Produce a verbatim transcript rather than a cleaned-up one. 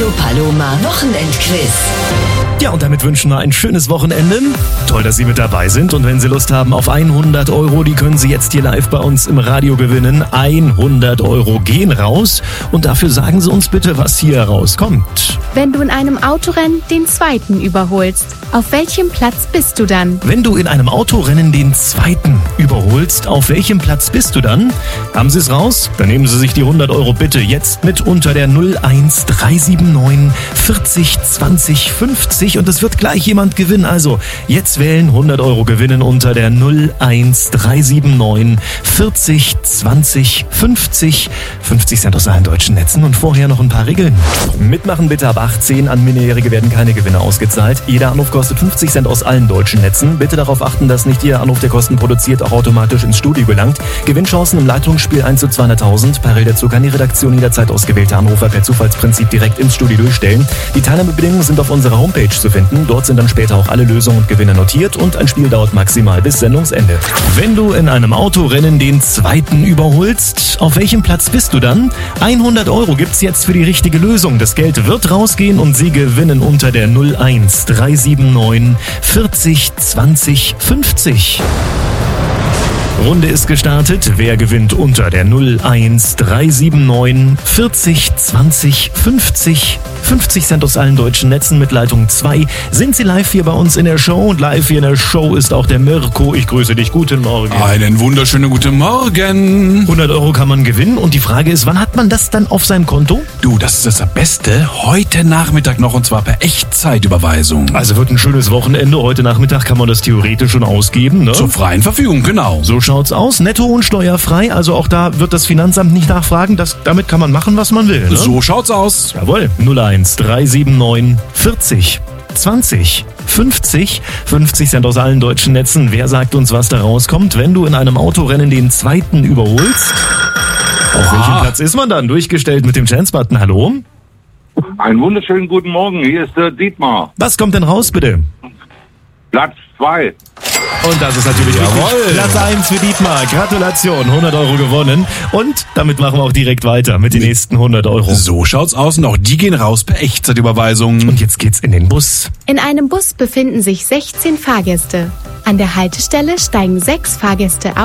Radio Paloma Wochenendquiz. Ja, und damit wünschen wir ein schönes Wochenende. Toll, dass Sie mit dabei sind. Und wenn Sie Lust haben auf hundert Euro, die können Sie jetzt hier live bei uns im Radio gewinnen. hundert Euro gehen raus. Und dafür sagen Sie uns bitte, was hier rauskommt. Wenn du in einem Autorennen den Zweiten überholst, auf welchem Platz bist du dann? Wenn du in einem Autorennen den Zweiten überholst, auf welchem Platz bist du dann? Haben Sie es raus? Dann nehmen Sie sich die hundert Euro bitte jetzt mit unter der null eins drei sieben neun vierzig zwanzig fünfzig. Und es wird gleich jemand gewinnen. Also jetzt wählen, hundert Euro gewinnen unter der null eins drei sieben neun vierzig zwanzig fünfzig. fünfzig Cent aus allen deutschen Netzen und vorher noch ein paar Regeln. Mitmachen bitte ab achtzehn. An Minderjährige werden keine Gewinne ausgezahlt. Jeder Anruf kostet fünfzig Cent aus allen deutschen Netzen. Bitte darauf achten, dass nicht Ihr Anruf, der Kosten produziert, auch automatisch ins Studio gelangt. Gewinnchancen im Leitungsspiel eins zu zweihunderttausend. Parallel dazu kann die Redaktion jederzeit ausgewählte Anrufer per Zufallsprinzip direkt ins Studio durchstellen. Die Teilnahmebedingungen sind auf unserer Homepage zu finden. Dort sind dann später auch alle Lösungen und Gewinne notiert und ein Spiel dauert maximal bis Sendungsende. Wenn du in einem Autorennen den Zweiten überholst, auf welchem Platz bist du dann? hundert Euro gibt's jetzt für die richtige Lösung. Das Geld wird rausgehen und Sie gewinnen unter der null eins drei sieben neun vierzig zwanzig fünfzig. Runde ist gestartet. Wer gewinnt unter der null eins drei sieben neun vierzig zwanzig fünfzig? fünfzig Cent aus allen deutschen Netzen mit Leitung zwei. Sind Sie live hier bei uns in der Show? Und live hier in der Show ist auch der Mirko. Ich grüße dich. Guten Morgen. Einen wunderschönen guten Morgen. hundert Euro kann man gewinnen. Und die Frage ist, wann hat man das dann auf seinem Konto? Du, das ist das Beste. Heute Nachmittag noch, und zwar per Echtzeitüberweisung. Also wird ein schönes Wochenende. Heute Nachmittag kann man das theoretisch schon ausgeben, ne? Zur freien Verfügung, genau. So schaut's aus. Netto und steuerfrei. Also auch da wird das Finanzamt nicht nachfragen. Das, damit kann man machen, was man will, ne? So schaut's aus. Jawohl. null eins drei sieben neun vierzig zwanzig fünfzig. fünfzig Cent aus allen deutschen Netzen. Wer sagt uns, was da rauskommt, wenn du in einem Autorennen den Zweiten überholst? Auf welchem Platz ist man dann? Durchgestellt mit dem Chance-Button. Hallo? Einen wunderschönen guten Morgen. Hier ist der Dietmar. Was kommt denn raus, bitte? Platz zwei. Und das ist natürlich Jawohl. richtig. Platz eins für Dietmar. Gratulation, hundert Euro gewonnen. Und damit machen wir auch direkt weiter mit den nächsten hundert Euro. So schaut's aus, und auch die gehen raus per Echtzeitüberweisung. Und jetzt geht's in den Bus. In einem Bus befinden sich sechzehn Fahrgäste. An der Haltestelle steigen sechs Fahrgäste aus.